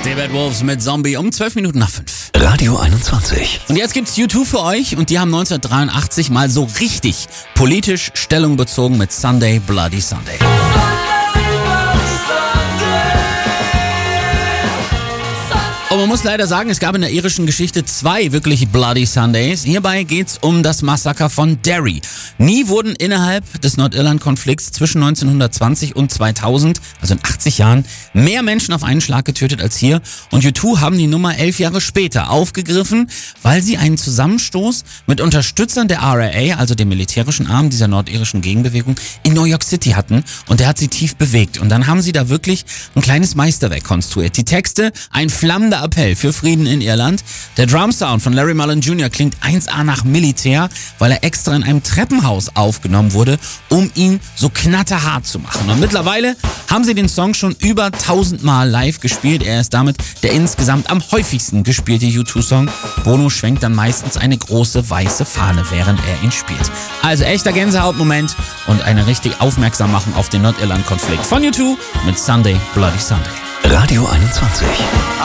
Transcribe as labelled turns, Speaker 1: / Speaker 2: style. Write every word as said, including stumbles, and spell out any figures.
Speaker 1: Die Bad Wolves mit Zombie um zwölf Minuten nach fünf.
Speaker 2: Radio einundzwanzig.
Speaker 1: Und jetzt gibt's U zwei für euch und die haben neunzehnhundertdreiundachtzig mal so richtig politisch Stellung bezogen mit Sunday Bloody Sunday. Und man muss leider sagen, es gab in der irischen Geschichte zwei wirklich Bloody Sundays. Hierbei geht's um das Massaker von Derry. Nie wurden innerhalb des Nordirland-Konflikts zwischen neunzehnhundertzwanzig und zweitausend, also in achtzig Jahren, mehr Menschen auf einen Schlag getötet als hier. Und U zwei haben die Nummer elf Jahre später aufgegriffen, weil sie einen Zusammenstoß mit Unterstützern der R A A, also dem militärischen Arm dieser nordirischen Gegenbewegung, in New York City hatten. Und der hat sie tief bewegt. Und dann haben sie da wirklich ein kleines Meisterwerk konstruiert. Die Texte, ein flammender Appell für Frieden in Irland. Der Drumsound von Larry Mullen Junior klingt eins A nach Militär, weil er extra in einem Treppenhaus aufgenommen wurde, um ihn so knatterhart zu machen. Und mittlerweile haben sie den Song schon über tausend Mal live gespielt. Er ist damit der insgesamt am häufigsten gespielte U zwei Song. Bono schwenkt dann meistens eine große weiße Fahne, während er ihn spielt. Also echter Gänsehautmoment und eine richtig Aufmerksammachung auf den Nordirland-Konflikt von U zwei mit Sunday Bloody Sunday.
Speaker 2: Radio einundzwanzig.